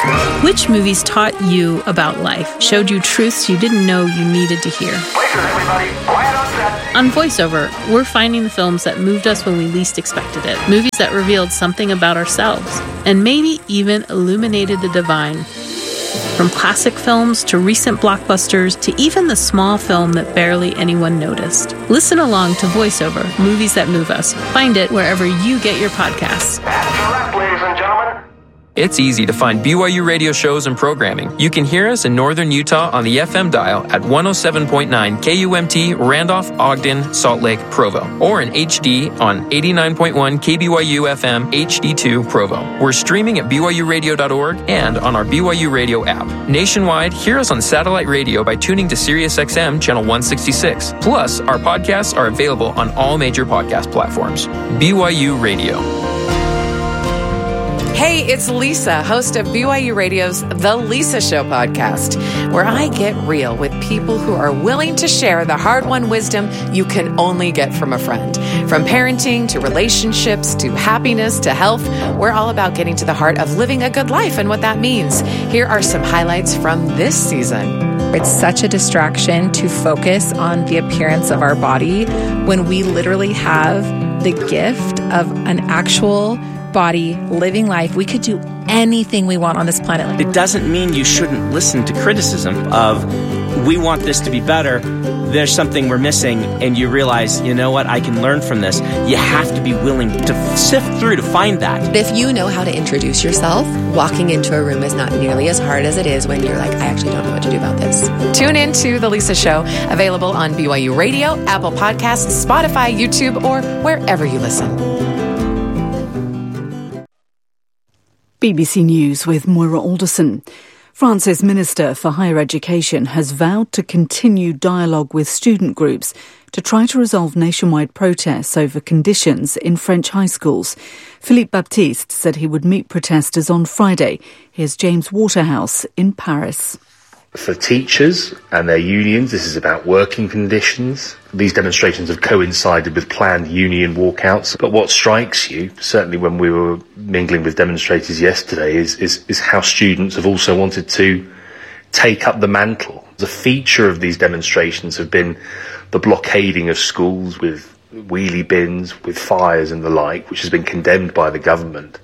Which movies taught you about life, showed you truths you didn't know you needed to hear? Places, everybody. Quiet on set. On VoiceOver, we're finding the films that moved us when we least expected it. Movies that revealed something about ourselves, and maybe even illuminated the divine. From classic films to recent blockbusters to even the small film that barely anyone noticed. Listen along to VoiceOver, Movies That Move Us. Find it wherever you get your podcasts. That's a wrap, ladies and gentlemen. It's easy to find BYU radio shows and programming. You can hear us in northern Utah on the FM dial at 107.9 KUMT, Randolph, Ogden, Salt Lake, Provo, or in HD on 89.1 KBYU FM HD2 Provo. We're streaming at BYURadio.org and on our BYU Radio app. Nationwide, hear us on satellite radio by tuning to SiriusXM Channel 166. Plus, our podcasts are available on all major podcast platforms. BYU Radio. Hey, it's Lisa, host of BYU Radio's The Lisa Show podcast, where I get real with people who are willing to share the hard-won wisdom you can only get from a friend. From parenting to relationships to happiness to health, we're all about getting to the heart of living a good life and what that means. Here are some highlights from this season. It's such a distraction to focus on the appearance of our body when we literally have the gift of an actual body, living life. We could do anything we want on this planet. It doesn't mean you shouldn't listen to criticism of, we want this to be better, there's something we're missing, and you realize, you know what, I can learn from this. You have to be willing to sift through to find that. If you know how to introduce yourself, walking into a room is not nearly as hard as it is when you're like, I actually don't know what to do about this. Tune in to The Lisa Show, available on BYU Radio, Apple Podcasts, Spotify, YouTube, or wherever you listen. BBC News with Moira Alderson. France's Minister for Higher Education has vowed to continue dialogue with student groups to try to resolve nationwide protests over conditions in French high schools. Philippe Baptiste said he would meet protesters on Friday. Here's James Waterhouse in Paris. For teachers and their unions, this is about working conditions. These demonstrations have coincided with planned union walkouts. But what strikes you, certainly when we were mingling with demonstrators yesterday, is how students have also wanted to take up the mantle. The feature of these demonstrations have been the blockading of schools with wheelie bins, with fires and the like, which has been condemned by the government.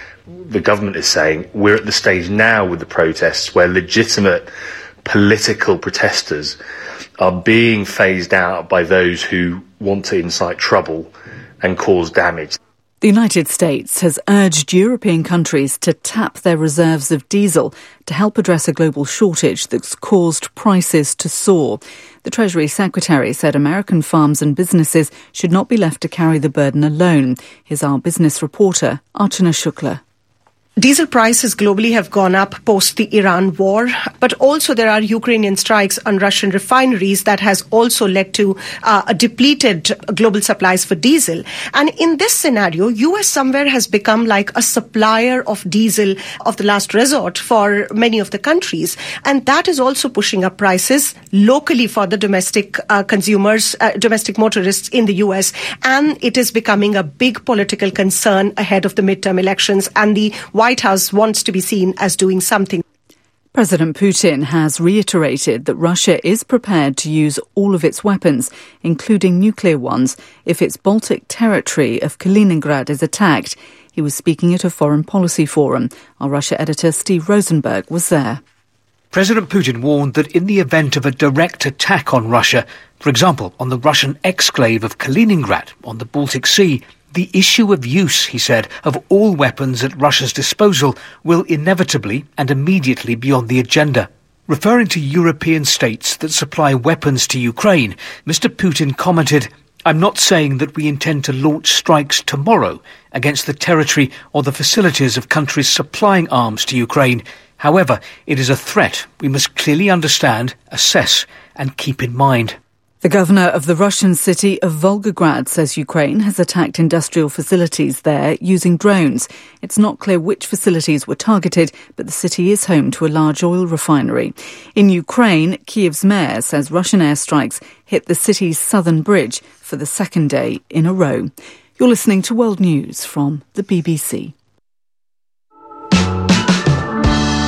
The government is saying we're at the stage now with the protests where legitimate political protesters are being phased out by those who want to incite trouble and cause damage. The United States has urged European countries to tap their reserves of diesel to help address a global shortage that's caused prices to soar. The Treasury Secretary said American farms and businesses should not be left to carry the burden alone. Here's our business reporter, Archana Shukla. Diesel prices globally have gone up post the Iran war, but also there are Ukrainian strikes on Russian refineries that has also led to a depleted global supplies for diesel. And in this scenario, US somewhere has become like a supplier of diesel of the last resort for many of the countries. And that is also pushing up prices locally for the domestic consumers, domestic motorists in the US. And it is becoming a big political concern ahead of the midterm elections, and the White House wants to be seen as doing something. President Putin has reiterated that Russia is prepared to use all of its weapons, including nuclear ones, if its Baltic territory of Kaliningrad is attacked. He was speaking at a foreign policy forum. Our Russia editor Steve Rosenberg was there. President Putin warned that in the event of a direct attack on Russia, for example, on the Russian exclave of Kaliningrad on the Baltic Sea, the issue of use, he said, of all weapons at Russia's disposal will inevitably and immediately be on the agenda. Referring to European states that supply weapons to Ukraine, Mr. Putin commented, "I'm not saying that we intend to launch strikes tomorrow against the territory or the facilities of countries supplying arms to Ukraine. However, it is a threat we must clearly understand, assess and keep in mind." The governor of the Russian city of Volgograd says Ukraine has attacked industrial facilities there using drones. It's not clear which facilities were targeted, but the city is home to a large oil refinery. In Ukraine, Kyiv's mayor says Russian airstrikes hit the city's southern bridge for the second day in a row. You're listening to World News from the BBC.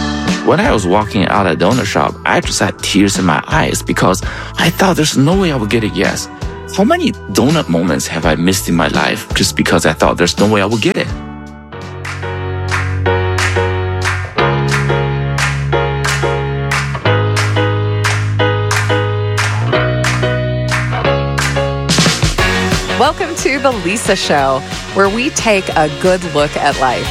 When I was walking out at the donut shop, I just had tears in my eyes because I thought there's no way I would get a yes. How many donut moments have I missed in my life just because I thought there's no way I would get it? Welcome to The Lisa Show, where we take a good look at life.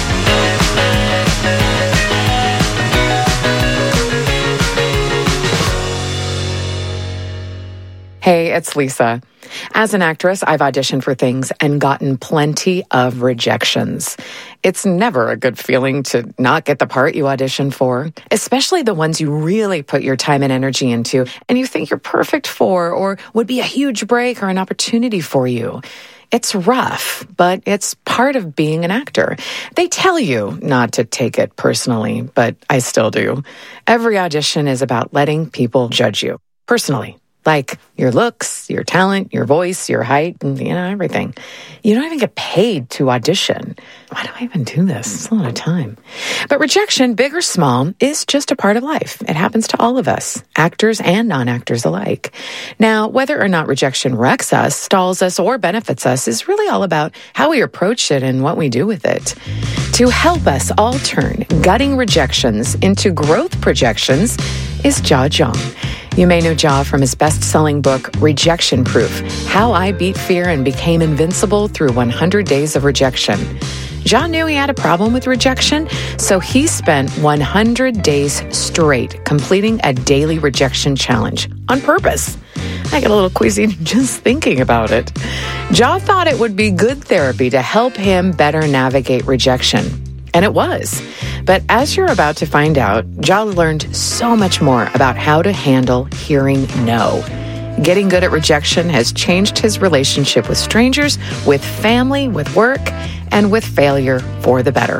Hey, it's Lisa. As an actress, I've auditioned for things and gotten plenty of rejections. It's never a good feeling to not get the part you auditioned for, especially the ones you really put your time and energy into and you think you're perfect for or would be a huge break or an opportunity for you. It's rough, but it's part of being an actor. They tell you not to take it personally, but I still do. Every audition is about letting people judge you personally. Like your looks, your talent, your voice, your height, and everything. You don't even get paid to audition. Why do I even do this? It's a lot of time. But rejection, big or small, is just a part of life. It happens to all of us, actors and non-actors alike. Now, whether or not rejection wrecks us, stalls us, or benefits us is really all about how we approach it and what we do with it. To help us all turn gutting rejections into growth projections is Jia Jiang. You may know Jia from his best-selling book, Rejection Proof, How I Beat Fear and Became Invincible Through 100 Days of Rejection. Jia knew he had a problem with rejection, so he spent 100 days straight completing a daily rejection challenge on purpose. I get a little queasy just thinking about it. Jia thought it would be good therapy to help him better navigate rejection. And it was. But as you're about to find out, Jia learned so much more about how to handle hearing no. Getting good at rejection has changed his relationship with strangers, with family, with work, and with failure for the better.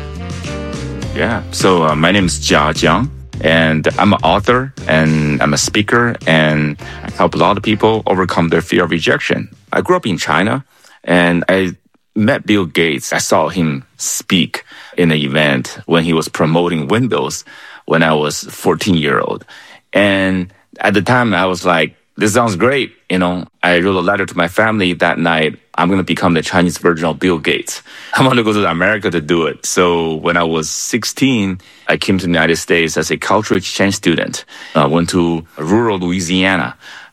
Yeah, so my name is Jia Jiang, and I'm an author, and I'm a speaker, and I help a lot of people overcome their fear of rejection. I grew up in China, and I met Bill Gates. I saw him speak in an event when he was promoting Windows when I was 14-year-old. And at the time, I was like, this sounds great. I wrote a letter to my family that night. I'm going to become the Chinese version of Bill Gates. I want to go to America to do it. So when I was 16, I came to the United States as a cultural exchange student. I went to rural Louisiana.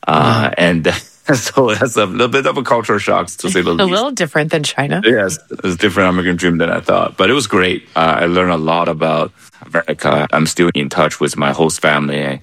And so that's a little bit of a cultural shock, to say the least. A little different than China. Yes, it was a different American dream than I thought. But it was great. I learned a lot about America. I'm still in touch with my host family.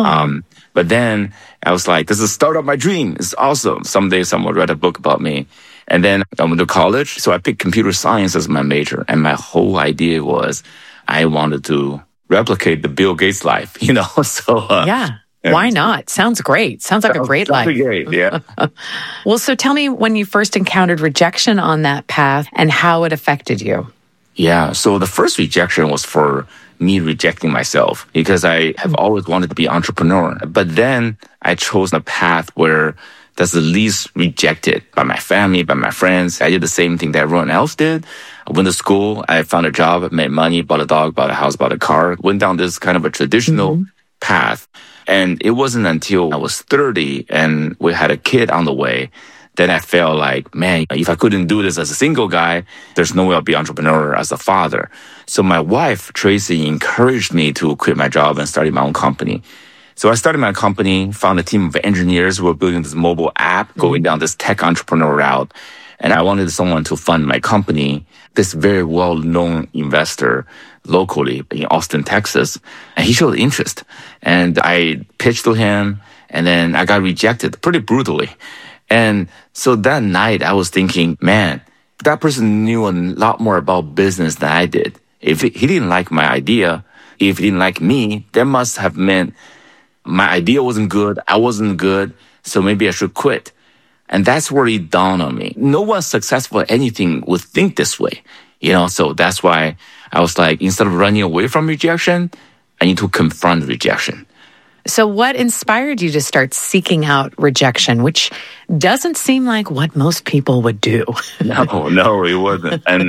But then I was like, this is the start of my dream. It's awesome. Someday someone will write a book about me. And then I went to college. So I picked computer science as my major. And my whole idea was I wanted to replicate the Bill Gates life, So yeah. Why not? Sounds great. Sounds like a great life. Great, yeah. Well, so tell me when you first encountered rejection on that path and how it affected you. Yeah, so the first rejection was for me rejecting myself because I have always wanted to be an entrepreneur. But then I chose a path where that's the least rejected by my family, by my friends. I did the same thing that everyone else did. I went to school, I found a job, made money, bought a dog, bought a house, bought a car, went down this kind of a traditional path. And it wasn't until I was 30 and we had a kid on the way that I felt like, man, if I couldn't do this as a single guy, there's no way I'll be an entrepreneur as a father. So my wife, Tracy, encouraged me to quit my job and start my own company. So I started my company, found a team of engineers who were building this mobile app, going down this tech entrepreneur route. And I wanted someone to fund my company, this very well-known investor locally in Austin, Texas. And he showed interest. And I pitched to him, and then I got rejected pretty brutally. And so that night I was thinking, man, that person knew a lot more about business than I did. If he didn't like my idea, if he didn't like me, that must have meant my idea wasn't good, I wasn't good, so maybe I should quit. And that's where it dawned on me. No one successful at anything would think this way, so that's why I was like, instead of running away from rejection, I need to confront rejection. So what inspired you to start seeking out rejection, which doesn't seem like what most people would do? No, it wasn't. And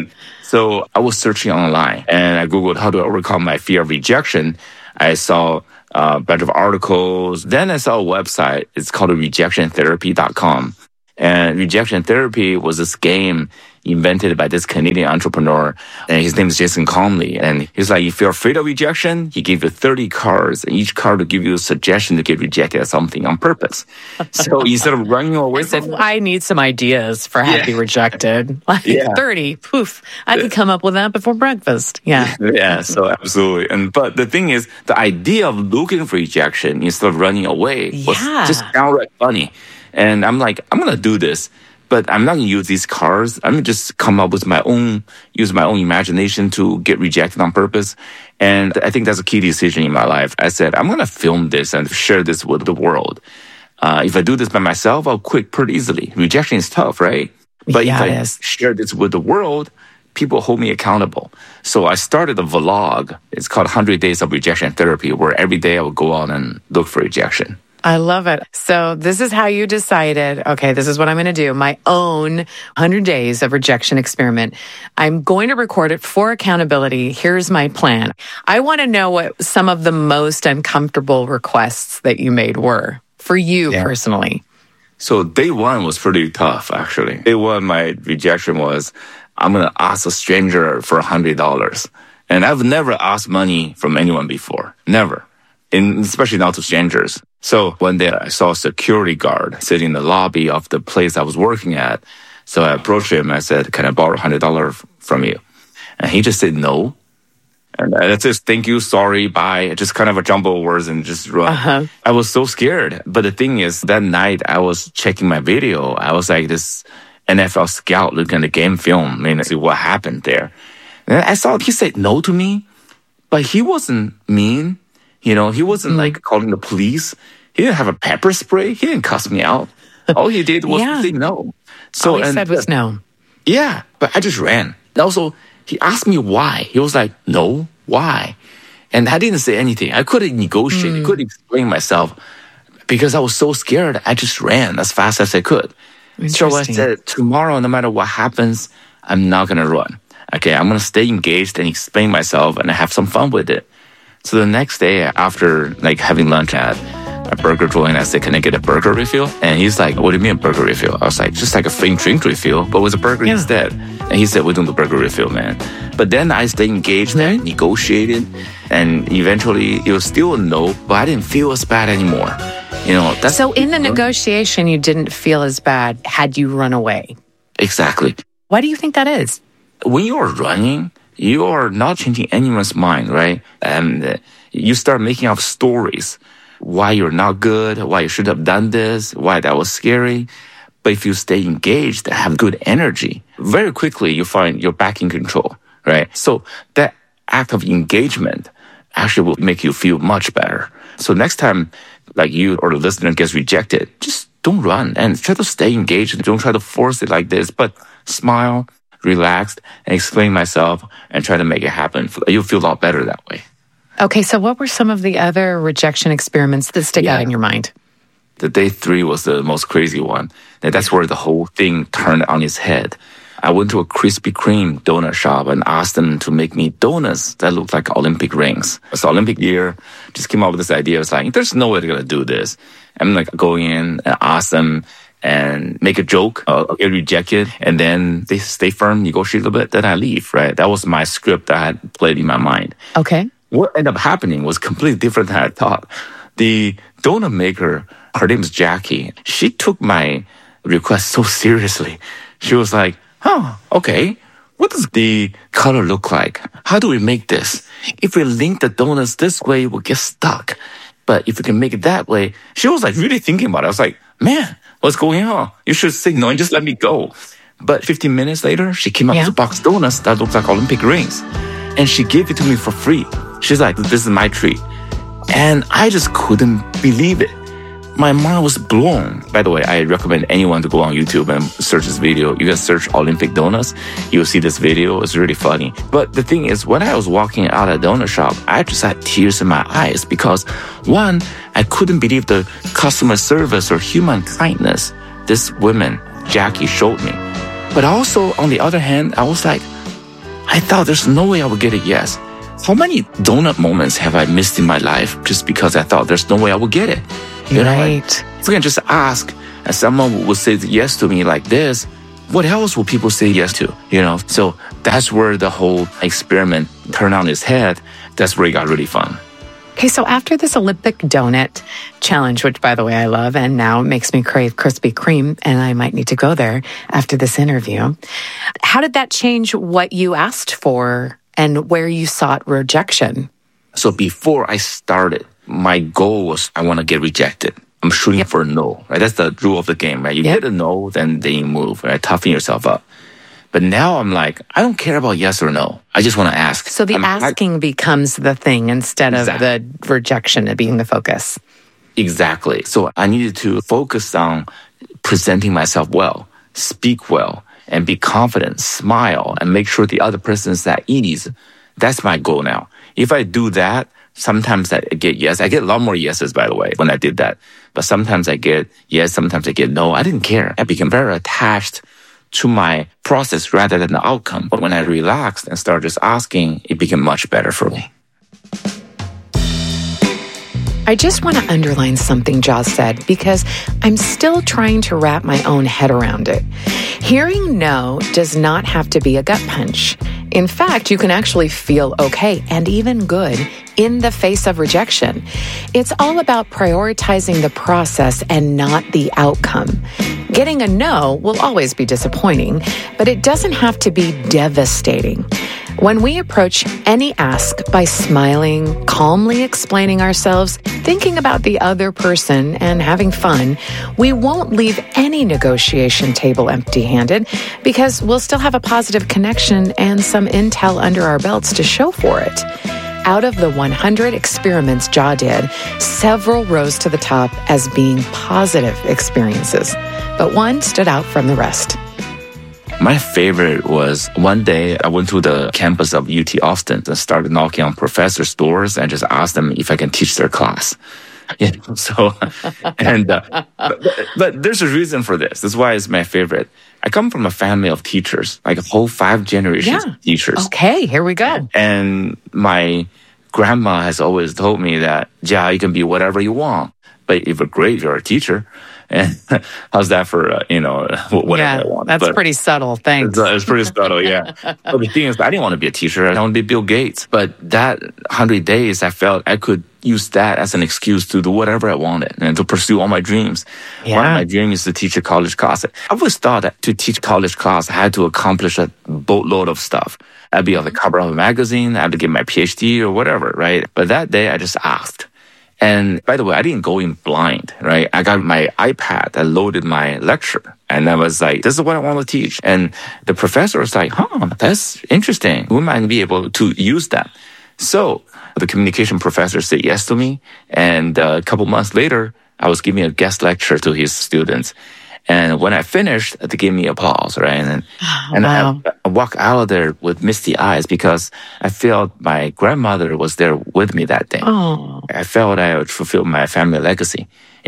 So I was searching online and I Googled how to overcome my fear of rejection. I saw a bunch of articles. Then I saw a website. It's called rejectiontherapy.com. And rejection therapy was this game invented by this Canadian entrepreneur. And his name is Jason Conley. And he's like, if you're afraid of rejection, he gave you 30 cards. And each card will give you a suggestion to get rejected at something on purpose. So instead of running away from I need some ideas for how to be rejected. Like 30, poof. I could come up with that before breakfast. Yeah. Yeah, so absolutely. But the thing is, the idea of looking for rejection instead of running away was just downright funny. And I'm like, I'm going to do this, but I'm not going to use these cards. I'm going to just come up with use my own imagination to get rejected on purpose. And I think that's a key decision in my life. I said, I'm going to film this and share this with the world. If I do this by myself, I'll quit pretty easily. Rejection is tough, right? But if I share this with the world, people hold me accountable. So I started a vlog. It's called 100 Days of Rejection Therapy, where every day I would go out and look for rejection. I love it. So this is how you decided, okay, this is what I'm going to do. My own 100 days of rejection experiment. I'm going to record it for accountability. Here's my plan. I want to know what some of the most uncomfortable requests that you made were for you personally. So day one was pretty tough, actually. Day one, my rejection was, I'm going to ask a stranger for $100. And I've never asked money from anyone before. Never. Especially not to strangers. So one day I saw a security guard sitting in the lobby of the place I was working at. So I approached him and I said, can I borrow $100 from you? And he just said no. And that's just thank you, sorry, bye. Just kind of a jumble of words and just run. I was so scared. But the thing is, that night I was checking my video. I was like this NFL scout looking at the game film and see what happened there. And I saw he said no to me, but he wasn't mean. You know, he wasn't like calling the police. He didn't have a pepper spray. He didn't cuss me out. All he did was say no. So all he said was no. Yeah, but I just ran. Also, he asked me why. He was like, no, why? And I didn't say anything. I couldn't negotiate. I couldn't explain myself because I was so scared. I just ran as fast as I could. So I said, tomorrow, no matter what happens, I'm not going to run. Okay, I'm going to stay engaged and explain myself and have some fun with it. So the next day, after like having lunch at a burger joint, I said, can I get a burger refill? And he's like, what do you mean burger refill? I was like, just like a free drink refill, but with a burger instead. And he said, we don't do burger refill, man. But then I stayed engaged there, negotiated, and eventually it was still a no, but I didn't feel as bad anymore. You know, that's so in the negotiation, you didn't feel as bad had you run away. Exactly. Why do you think that is? When you're running, you are not changing anyone's mind, right? And you start making up stories. Why you're not good, why you should have done this, why that was scary. But if you stay engaged and have good energy, very quickly you find you're back in control, right? So that act of engagement actually will make you feel much better. So next time, like you or the listener gets rejected, just don't run and try to stay engaged. Don't try to force it like this, but smile, relaxed, and explain myself and try to make it happen. You'll feel a lot better that way. Okay, so what were some of the other rejection experiments that stick out in your mind? The day 3 was the most crazy one. That's where the whole thing turned on its head. I went to a Krispy Kreme donut shop and asked them to make me donuts that looked like Olympic rings. It's the Olympic year. Just came up with this idea. It's like, there's no way they're going to do this. I'm like going in and ask them and make a joke, get rejected, and then they stay firm, negotiate a little bit, then I leave, right? That was my script that I had played in my mind. Okay. What ended up happening was completely different than I thought. The donut maker, her name is Jackie, she took my request so seriously. She was like, okay, what does the color look like? How do we make this? If we link the donuts this way, we'll get stuck. But if we can make it that way, she was like really thinking about it. I was like, man, what's going on? You should say no and just let me go. But 15 minutes later, she came up with a box of donuts that looked like Olympic rings. And she gave it to me for free. She's like, this is my treat. And I just couldn't believe it. My mind was blown. By the way, I recommend anyone to go on YouTube and search this video. You can search Olympic donuts. You'll see this video. It's really funny. But the thing is, when I was walking out of the donut shop, I just had tears in my eyes because, one, I couldn't believe the customer service or human kindness this woman, Jackie, showed me. But also, on the other hand, I was like, I thought there's no way I would get a yes. How many donut moments have I missed in my life just because I thought there's no way I would get it? You know, like, if I can just ask, and someone would say yes to me like this, what else will people say yes to? You know, so that's where the whole experiment turned on its head. That's where it got really fun. Okay, so after this Olympic donut challenge, which, by the way, I love, and now makes me crave Krispy Kreme, and I might need to go there after this interview, how did that change what you asked for and where you sought rejection? So before I started, my goal was I want to get rejected. I'm shooting for a no, right? That's the rule of the game, right? You get a no, then you move, right? Toughen yourself up. But now I'm like, I don't care about yes or no. I just want to ask. So the asking becomes the thing instead of the rejection being the focus. Exactly. So I needed to focus on presenting myself well, speak well, and be confident, smile, and make sure the other person is at ease. That's my goal now. If I do that, sometimes I get yes. I get a lot more yeses, by the way, when I did that. But sometimes I get yes, sometimes I get no. I didn't care. I became very attached to my process rather than the outcome. But when I relaxed and started just asking, it became much better for me. I just want to underline something Josh said because I'm still trying to wrap my own head around it. Hearing no does not have to be a gut punch. In fact, you can actually feel okay and even good in the face of rejection. It's all about prioritizing the process and not the outcome. Getting a no will always be disappointing, but it doesn't have to be devastating. When we approach any ask by smiling, calmly explaining ourselves, thinking about the other person, and having fun, we won't leave any negotiation table empty-handed because we'll still have a positive connection and some intel under our belts to show for it. Out of the 100 experiments Ja did, several rose to the top as being positive experiences, but one stood out from the rest. My favorite was one day I went to the campus of UT Austin and started knocking on professors' doors and just asked them if I can teach their class. Yeah, so, and, but there's a reason for this. This is why it's my favorite. I come from a family of teachers, like a whole 5 generations of teachers. Okay, here we go. And my grandma has always told me that, Ja, you can be whatever you want, but if you're great, you're a teacher. And how's that for, whatever I want. That's pretty subtle. Thanks. It's pretty subtle, yeah. But the thing is, I didn't want to be a teacher. I wanted to be Bill Gates. But that 100 days, I felt I could use that as an excuse to do whatever I wanted and to pursue all my dreams. Yeah. One of my dreams is to teach a college class. I always thought that to teach college class, I had to accomplish a boatload of stuff. I'd be on the cover of a magazine. I had to get my PhD or whatever, right? But that day, I just asked. And by the way, I didn't go in blind, right? I got my iPad, I loaded my lecture, and I was like, this is what I want to teach. And the professor was like, that's interesting. We might be able to use that. So the communication professor said yes to me. And a couple months later, I was giving a guest lecture to his students. And when I finished, they gave me applause, right? And wow. I walked out of there with misty eyes because I felt my grandmother was there with me that day. Oh. I felt I would fulfill my family legacy,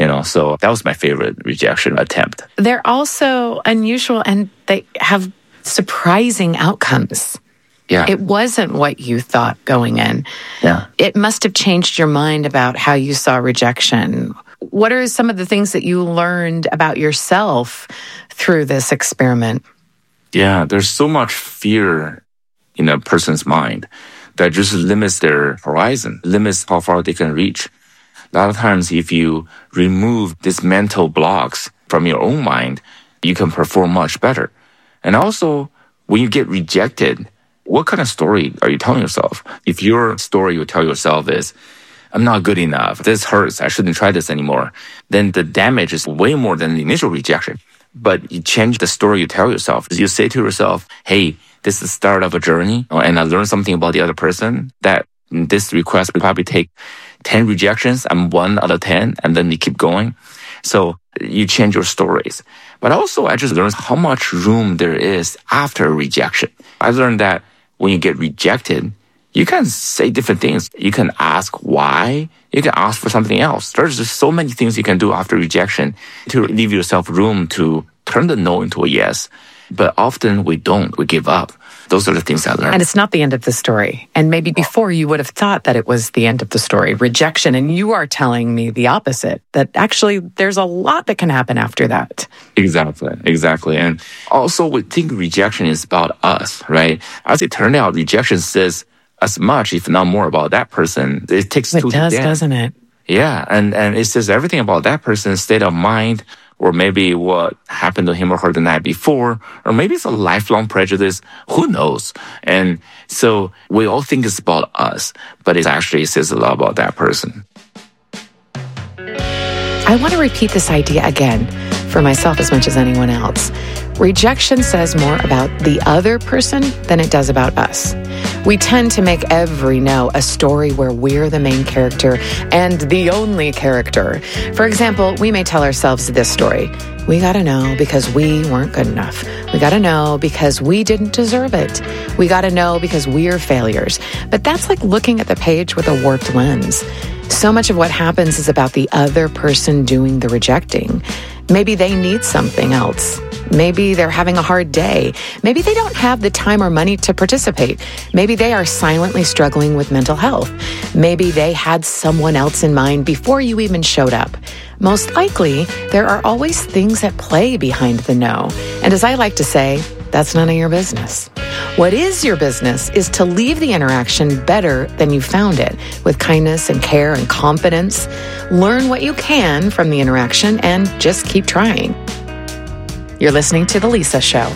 so that was my favorite rejection attempt. They're also unusual and they have surprising outcomes. Yeah. It wasn't what you thought going in. Yeah. It must have changed your mind about how you saw rejection. What are some of the things that you learned about yourself through this experiment? Yeah, there's so much fear in a person's mind that just limits their horizon, limits how far they can reach. A lot of times, if you remove these mental blocks from your own mind, you can perform much better. And also, when you get rejected, what kind of story are you telling yourself? If your story you tell yourself is, I'm not good enough, this hurts, I shouldn't try this anymore, then the damage is way more than the initial rejection. But you change the story you tell yourself. You say to yourself, hey, this is the start of a journey, and I learned something about the other person, that this request will probably take 10 rejections. I'm 1 out of 10, and then you keep going. So you change your stories. But also, I just learned how much room there is after a rejection. I learned that when you get rejected, you can say different things. You can ask why. You can ask for something else. There's just so many things you can do after rejection to leave yourself room to turn the no into a yes. But often we don't. We give up. those are the things I learned. And it's not the end of the story. And maybe before you would have thought that it was the end of the story, rejection. And you are telling me the opposite, that actually there's a lot that can happen after that. Exactly. And also we think rejection is about us, right? As it turned out, rejection says as much, if not more, about that person. It takes two to dance. It does, doesn't it? Yeah. And it says everything about that person's state of mind, or maybe what happened to him or her the night before, or maybe it's a lifelong prejudice. Who knows? And so we all think it's about us, but it actually says a lot about that person. I want to repeat this idea again for myself as much as anyone else. Rejection says more about the other person than it does about us. We tend to make every no a story where we're the main character and the only character. For example, we may tell ourselves this story. We got to know because we weren't good enough. We got to know because we didn't deserve it. We got to know because we're failures. But that's like looking at the page with a warped lens. So much of what happens is about the other person doing the rejecting. Maybe they need something else. Maybe they're having a hard day. Maybe they don't have the time or money to participate. Maybe they are silently struggling with mental health. Maybe they had someone else in mind before you even showed up. Most likely, there are always things at play behind the no. And as I like to say, that's none of your business. What is your business is to leave the interaction better than you found it, with kindness and care and confidence. Learn what you can from the interaction and just keep trying. You're listening to The Lisa Show.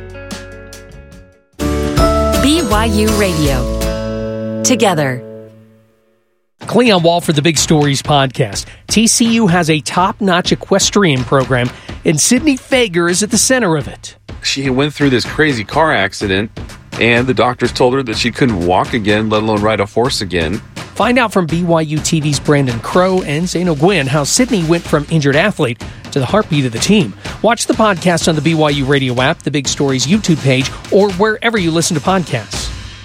BYU Radio. Together. Cleon Wall for the Big Stories podcast. TCU has a top-notch equestrian program, and Sydney Fager is at the center of it. She went through this crazy car accident, and the doctors told her that she couldn't walk again, let alone ride a horse again. Find out from BYU TV's Brandon Crow and Zaino Gwynn how Sydney went from injured athlete to the heartbeat of the team. Watch the podcast on the BYU Radio app, the Big Stories YouTube page, or wherever you listen to podcasts.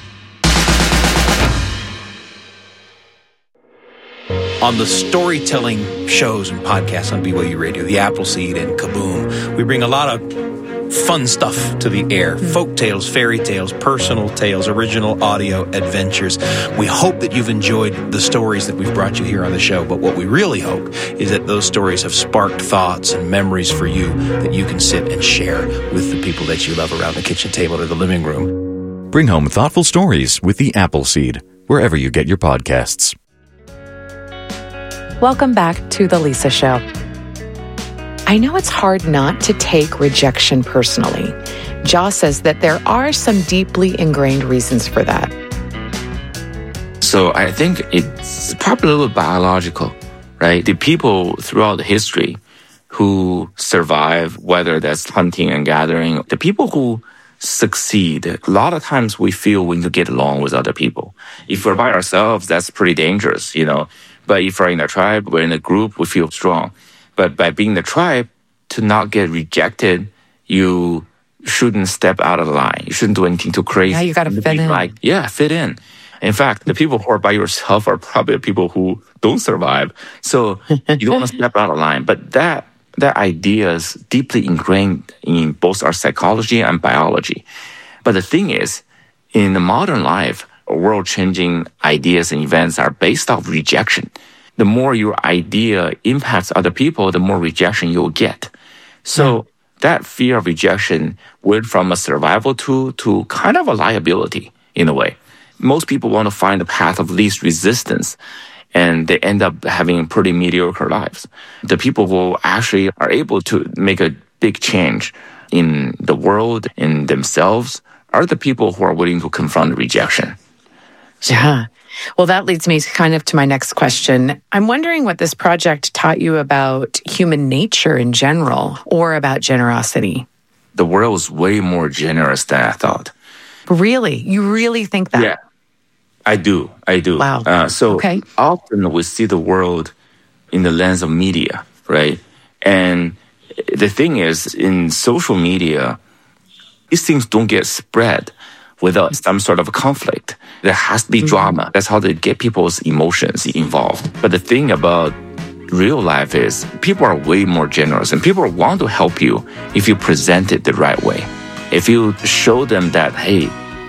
On the storytelling shows and podcasts on BYU Radio, the Appleseed and Kaboom, we bring a lot of fun stuff to the air. Folk tales, fairy tales, personal tales, original audio adventures. We hope that you've enjoyed the stories that we've brought you here on the show, but what we really hope is that those stories have sparked thoughts and memories for you that you can sit and share with the people that you love around the kitchen table or the living room. Bring home thoughtful stories with the Appleseed, wherever you get your podcasts. Welcome back to The Lisa Show. I know it's hard not to take rejection personally. Joss says that there are some deeply ingrained reasons for that. So I think it's probably a little biological, right? The people throughout history who survive, whether that's hunting and gathering, the people who succeed, a lot of times we feel we need to get along with other people. If we're by ourselves, that's pretty dangerous, you know. But if we're in a tribe, we're in a group, we feel strong. But by being the tribe, to not get rejected, you shouldn't step out of the line. You shouldn't do anything too crazy. Yeah, you got to fit in. Fit in. In fact, the people who are by yourself are probably the people who don't survive. So you don't want to step out of line. But that idea is deeply ingrained in both our psychology and biology. But the thing is, in the modern life, world-changing ideas and events are based off rejection. The more your idea impacts other people, the more rejection you'll get. So that fear of rejection went from a survival tool to kind of a liability in a way. Most people want to find the path of least resistance, and they end up having pretty mediocre lives. The people who actually are able to make a big change in the world, in themselves, are the people who are willing to confront rejection. Yeah. Well, that leads me kind of to my next question. I'm wondering what this project taught you about human nature in general, or about generosity. The world is way more generous than I thought. Really? You really think that? Yeah, I do. Wow. Often we see the world in the lens of media, right? And the thing is, in social media, these things don't get spread without some sort of conflict. There has to be drama. That's how they get people's emotions involved. But the thing about real life is people are way more generous, and people want to help you if you present it the right way. If you show them that, hey,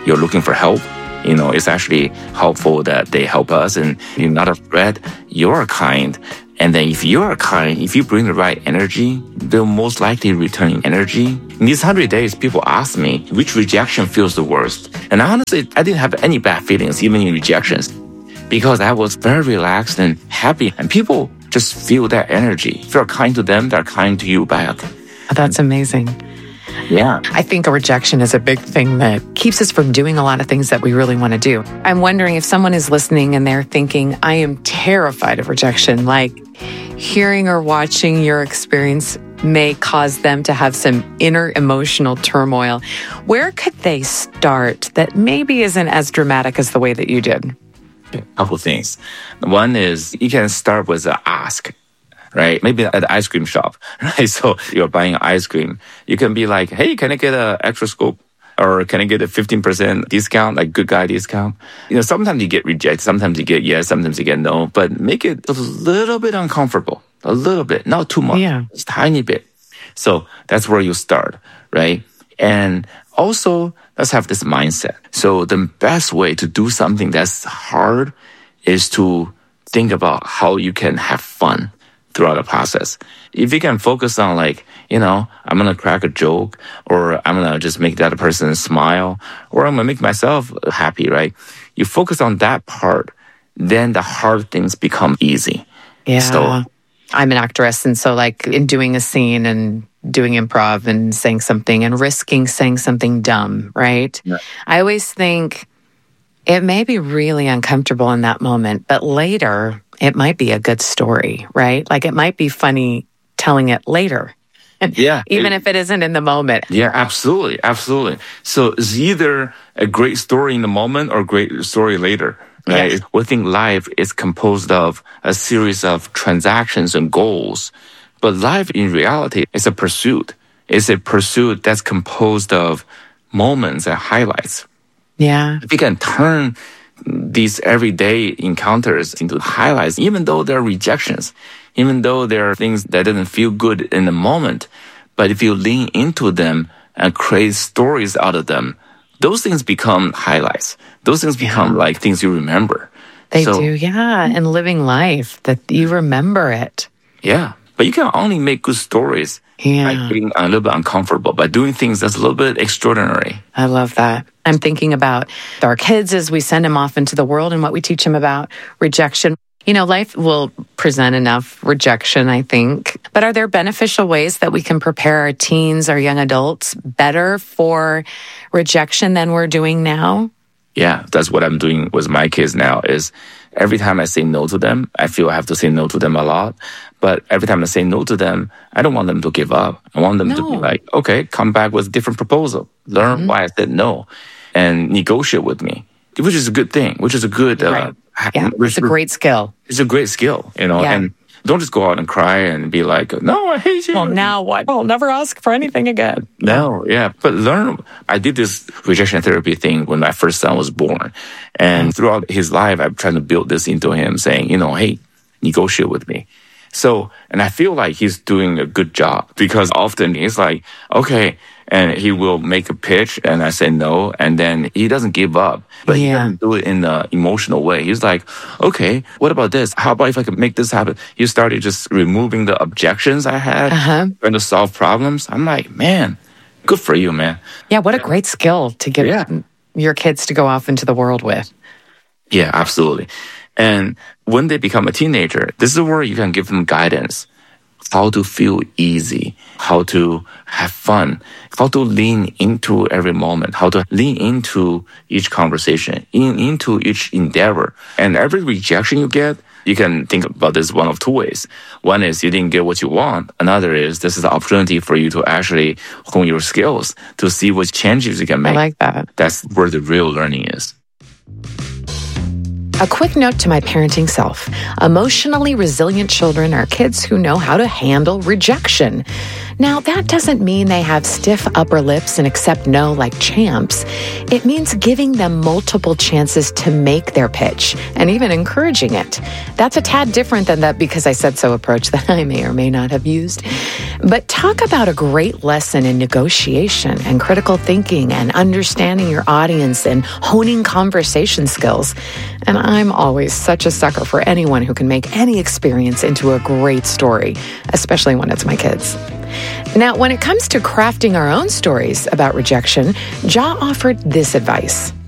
you're looking for help, it's actually helpful that they help us, and you're not a threat, you're kind. And then if you are kind, if you bring the right energy, they'll most likely return energy. In these 100 days, people ask me, which rejection feels the worst? And honestly, I didn't have any bad feelings, even in rejections, because I was very relaxed and happy. And people just feel that energy. If you're kind to them, they're kind to you back. That's amazing. Yeah. I think a rejection is a big thing that keeps us from doing a lot of things that we really want to do. I'm wondering if someone is listening and they're thinking, I am terrified of rejection, like hearing or watching your experience may cause them to have some inner emotional turmoil. Where could they start that maybe isn't as dramatic as the way that you did? A couple things. One is you can start with an ask. Right? Maybe at the ice cream shop, right? So you're buying ice cream. You can be like, hey, can I get an extra scoop? Or can I get a 15% discount, like good guy discount? Sometimes you get rejected, sometimes you get yes, sometimes you get no, but make it a little bit uncomfortable. A little bit, not too much. Yeah. Just a tiny bit. So that's where you start, right? And also, let's have this mindset. So the best way to do something that's hard is to think about how you can have fun throughout the process. If you can focus on I'm going to crack a joke, or I'm going to just make the other person smile, or I'm going to make myself happy, right? You focus on that part, then the hard things become easy. Yeah. So, I'm an actress, and so in doing a scene and doing improv and saying something and risking saying something dumb, right? Yeah. I always think it may be really uncomfortable in that moment, but later it might be a good story, right? Like it might be funny telling it later. Yeah. Even if it isn't in the moment. Yeah, absolutely. Absolutely. So it's either a great story in the moment or a great story later. Right? Yes. We think life is composed of a series of transactions and goals. But life in reality is a pursuit. It's a pursuit that's composed of moments and highlights. Yeah. If you can turn these everyday encounters into highlights, even though there are rejections, even though there are things that didn't feel good in the moment, but if you lean into them and create stories out of them, those things become highlights. Those things become like things you remember. They do, yeah. And living life, that you remember it. Yeah. But you can only make good stories by being a little bit uncomfortable, by doing things that's a little bit extraordinary. I love that. I'm thinking about our kids as we send them off into the world and what we teach them about rejection. Life will present enough rejection, I think. But are there beneficial ways that we can prepare our teens, our young adults better for rejection than we're doing now? Yeah, that's what I'm doing with my kids now is every time I say no to them, I feel I have to say no to them a lot. But every time I say no to them, I don't want them to give up. I want them to be like, okay, come back with a different proposal. Learn why I said no and negotiate with me, which is a good thing, which is a good... it's a great skill. It's a great skill, and don't just go out and cry and be like, no, I hate you. Well, now what? I'll never ask for anything again. No, yeah. But learn. I did this rejection therapy thing when my first son was born. And throughout his life, I'm trying to build this into him saying, hey, negotiate with me. So, and I feel like he's doing a good job because often he's like, okay, and he will make a pitch and I say no, and then he doesn't give up, but he doesn't do it in an emotional way. He's like, okay, what about this? How about if I could make this happen? He started just removing the objections I had trying to solve problems. I'm like, man, good for you, man. Yeah, what a great skill to give your kids to go off into the world with. Yeah, absolutely. And when they become a teenager, this is where you can give them guidance. How to feel easy, how to have fun, how to lean into every moment, how to lean into each conversation, into each endeavor. And every rejection you get, you can think about this one of two ways. One is you didn't get what you want. Another is this is an opportunity for you to actually hone your skills, to see what changes you can make. I like that. That's where the real learning is. A quick note to my parenting self. Emotionally resilient children are kids who know how to handle rejection. Now, that doesn't mean they have stiff upper lips and accept no like champs. It means giving them multiple chances to make their pitch and even encouraging it. That's a tad different than that because I said so approach that I may or may not have used. But talk about a great lesson in negotiation and critical thinking and understanding your audience and honing conversation skills. And I'm always such a sucker for anyone who can make any experience into a great story, especially when it's my kids. Now, when it comes to crafting our own stories about rejection, Ja offered this advice.